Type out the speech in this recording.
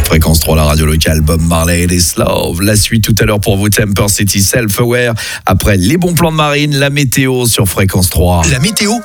Fréquence 3, la radio locale, Bob Marley et les Love. La suite tout à l'heure pour vous, Temper City, Self-Aware. Après les bons plans de Marine, la météo sur Fréquence 3. La météo